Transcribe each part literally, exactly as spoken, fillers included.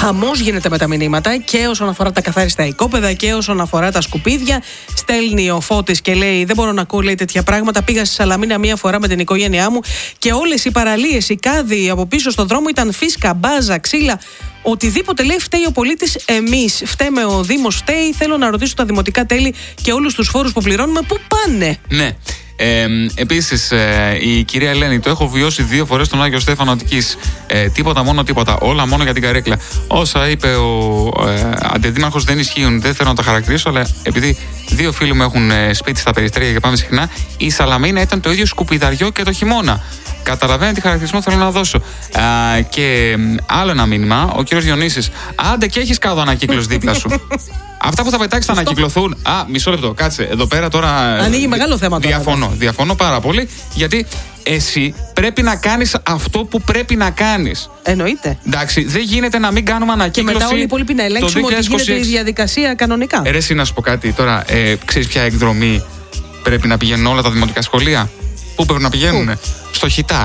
Χαμός γίνεται με τα μηνύματα και όσον αφορά τα καθάριστα οικόπεδα και όσον αφορά τα σκουπίδια. Στέλνει ο Φώτης και λέει: δεν μπορώ να ακούω, λέει, τέτοια πράγματα. Πήγα στη Σαλαμίνα μία φορά με την οικογένειά μου και όλες οι παραλίες, οι κάδοι από πίσω στον δρόμο ήταν φίσκα, μπάζα, ξύλα. Οτιδήποτε, λέει, φταίει ο πολίτης, εμείς. Φταίμε, ο Δήμος φταίει. Θέλω να ρωτήσω τα δημοτικά τέλη και όλους τους φόρους που πληρώνουμε, πού πάνε. Ναι. Ε, επίσης, ε, η κυρία Ελένη, το έχω βιώσει δύο φορές στον Άγιο Στέφανο Αττικής. Ε, τίποτα, μόνο τίποτα. Όλα μόνο για την καρέκλα. Όσα είπε ο ε, αντιδήμαρχος δεν ισχύουν, δεν θέλω να τα χαρακτηρίσω, αλλά επειδή δύο φίλοι μου έχουν ε, σπίτι στα Περιστέρια και πάμε συχνά, η Σαλαμίνα ήταν το ίδιο σκουπιδαριό και το χειμώνα. Καταλαβαίνετε τι χαρακτηρισμό θέλω να δώσω. Α, και άλλο ένα μήνυμα, ο κύριος Διονύσης. Άντε και έχεις κάδο ανακύκλωση δίπλα σου. Αυτά που θα πετάξει θα ανακυκλωθούν. Α, μισό λεπτό, κάτσε. Εδώ πέρα τώρα. Ανοίγει μεγάλο θέμα τώρα. Διαφωνώ. Διαφωνώ πάρα πολύ. Γιατί εσύ πρέπει να κάνεις αυτό που πρέπει να κάνεις. Εννοείται. Εντάξει, δεν γίνεται να μην κάνουμε ανακύκλωση. Και μετά όλοι οι υπόλοιποι να ελέγξουμε ότι γίνεται η διαδικασία κανονικά. Ε, ρε, εσύ να σου πω κάτι τώρα. Ε, ξέρεις ποια εκδρομή πρέπει να πηγαίνουν όλα τα δημοτικά σχολεία? Πού πρέπει να πηγαίνουν? Στο Χιτά.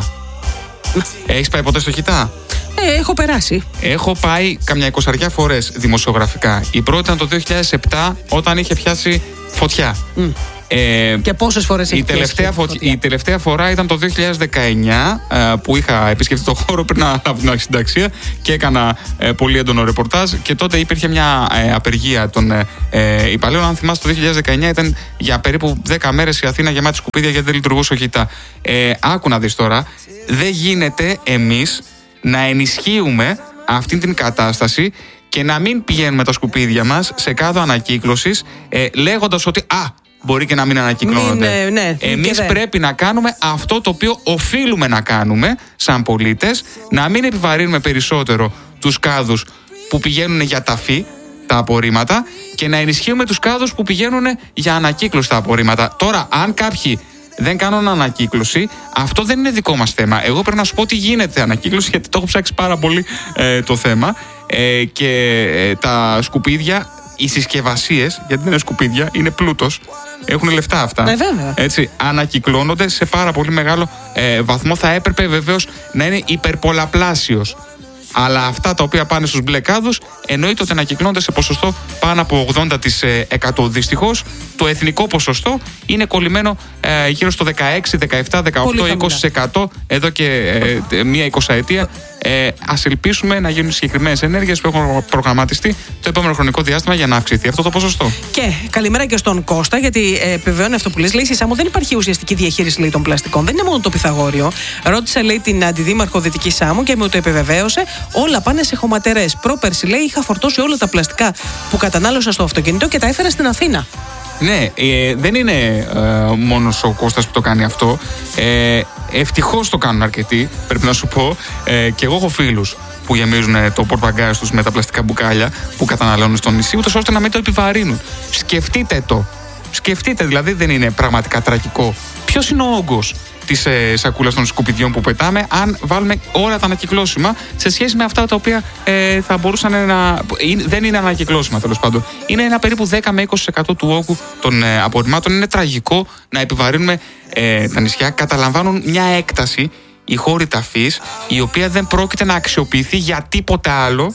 Έχεις πάει ποτέ στο Χιτά? Ε, έχω περάσει. Έχω πάει καμιά εικοσαριά φορές δημοσιογραφικά. Η πρώτη ήταν το δύο χιλιάδες επτά, όταν είχε πιάσει φωτιά. Mm. Ε, και πόσες φορές έχει η τελευταία, φωτιά? φωτιά. η τελευταία φορά ήταν το δύο χιλιάδες δεκαεννιά, που είχα επισκεφτεί το χώρο πριν να λάβω την συνταξία και έκανα ε, πολύ έντονο ρεπορτάζ. Και τότε υπήρχε μια ε, απεργία των ε, υπαλλήλων. Αν θυμάσαι, το δύο χιλιάδες δεκαεννιά ήταν για περίπου δέκα μέρες η Αθήνα γεμάτη σκουπίδια γιατί δεν λειτουργούσε ο Χιτά. Ε, άκου να δεις τώρα, δεν γίνεται εμείς να ενισχύουμε αυτή την κατάσταση και να μην πηγαίνουμε τα σκουπίδια μας σε κάδο ανακύκλωσης ε, λέγοντας ότι α, μπορεί και να μην ανακυκλώνονται. Μην, ναι, Εμείς πρέπει να κάνουμε αυτό το οποίο οφείλουμε να κάνουμε σαν πολίτες, να μην επιβαρύνουμε περισσότερο τους κάδους που πηγαίνουν για ταφή τα απορρίμματα και να ενισχύουμε τους κάδους που πηγαίνουν για ανακύκλωση τα απορρίμματα. Τώρα, αν κάποιοι δεν κάνουν ανακύκλωση, αυτό δεν είναι δικό μας θέμα. Εγώ πρέπει να σου πω ότι γίνεται ανακύκλωση, γιατί το έχω ψάξει πάρα πολύ ε, το θέμα. Ε, και ε, τα σκουπίδια, οι συσκευασίες, γιατί δεν είναι σκουπίδια, είναι πλούτος. Έχουν λεφτά αυτά. Ναι, βέβαια. Έτσι, ανακυκλώνονται σε πάρα πολύ μεγάλο ε, βαθμό. Θα έπρεπε βεβαίως να είναι υπερπολαπλάσιος. Αλλά αυτά τα οποία πάνε στους μπλε κάδους εννοείται ότι ανακυκλώνονται σε ποσοστό πάνω από ογδόντα τοις εκατό. Δυστυχώς το εθνικό ποσοστό είναι κολλημένο ε, γύρω στο δεκαέξι, δεκαεπτά, δεκαοκτώ, είκοσι τοις εκατό εδώ και ε, μία εικοσαετία. Ε, ας ελπίσουμε να γίνουν συγκεκριμένες ενέργειες που έχουν προγραμματιστεί το επόμενο χρονικό διάστημα για να αυξηθεί αυτό το ποσοστό. Και καλημέρα και στον Κώστα, γιατί ε, επιβεβαιώνει αυτό που λες. Λέει: Σάμο, δεν υπάρχει ουσιαστική διαχείριση, λέει, των πλαστικών. Δεν είναι μόνο το Πυθαγόριο. Ρώτησα, λέει, την αντιδήμαρχο Δυτική Σάμου και μου το επιβεβαίωσε. Όλα πάνε σε χωματερές. Πρόπερση, λέει, είχα φορτώσει όλα τα πλαστικά που κατανάλωσα στο αυτοκίνητο και τα έφερα στην Αθήνα. Ναι, ε, δεν είναι ε, μόνος ο Κώστας που το κάνει αυτό. Ε, ευτυχώς το κάνουν αρκετοί, πρέπει να σου πω. Ε, και εγώ έχω φίλους που γεμίζουν το πορτμπαγκάζ τους με τα πλαστικά μπουκάλια που καταναλώνουν στο νησί, ούτως ώστε να μην το επιβαρύνουν. Σκεφτείτε το. Σκεφτείτε, δηλαδή δεν είναι πραγματικά τραγικό? Ποιος είναι ο όγκος της ε, σακούλας των σκουπιδιών που πετάμε, αν βάλουμε όλα τα ανακυκλώσιμα σε σχέση με αυτά τα οποία ε, θα μπορούσαν να. Ε, δεν είναι ανακυκλώσιμα, τέλος πάντων. Είναι ένα περίπου δέκα με είκοσι τοις εκατό του όγκου των ε, απορριμμάτων. Είναι τραγικό να επιβαρύνουμε ε, τα νησιά. Καταλαμβάνουν μια έκταση οι χώροι ταφής, η οποία δεν πρόκειται να αξιοποιηθεί για τίποτα άλλο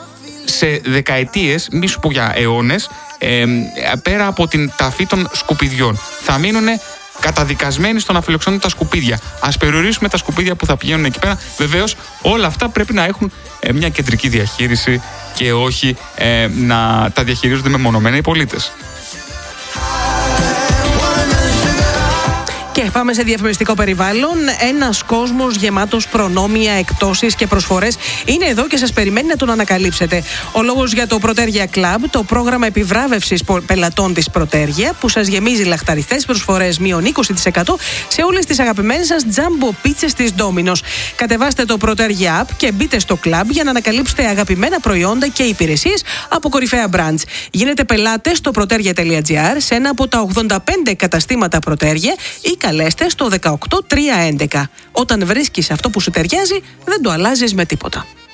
σε δεκαετίες, μη σου πω για αιώνες, ε, πέρα από την ταφή των σκουπιδιών. Θα μείνουν καταδικασμένοι στο να φιλοξενούν τα σκουπίδια. Ας περιορίσουμε τα σκουπίδια που θα πηγαίνουν εκεί πέρα. Βεβαίως, όλα αυτά πρέπει να έχουν ε, μια κεντρική διαχείριση και όχι ε, να τα διαχειρίζονται μεμονωμένα οι πολίτες. Και πάμε σε διαφημιστικό περιβάλλον. Ένας κόσμος γεμάτος προνόμια, εκτόσεις και προσφορές είναι εδώ και σας περιμένει να τον ανακαλύψετε. Ο λόγος για το Πρωτέργεια Club, το πρόγραμμα επιβράβευσης πελατών της Πρωτέργεια, που σας γεμίζει λαχταριστές προσφορές μείον είκοσι τοις εκατό σε όλες τις αγαπημένες σας τζάμπο πίτσες της Domino's. Κατεβάστε το Πρωτέργεια App και μπείτε στο club για να ανακαλύψετε αγαπημένα προϊόντα και υπηρεσίες από κορυφαία brands. Γίνετε πελάτες στο πρωτέργεια τελεία τζι άρ σε ένα από τα ογδόντα πέντε καταστήματα Πρωτέργεια ή καλέστε στο δεκαοκτώ τριακόσια έντεκα. Όταν βρίσκεις αυτό που σου ταιριάζει, δεν το αλλάζεις με τίποτα.